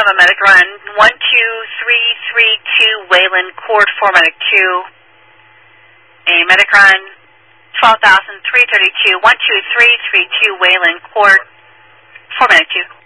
have a medic run 12332 Wayland Court, 4 medic 2. A medic run 12,332 12332 Wayland Court, 4 medic 2.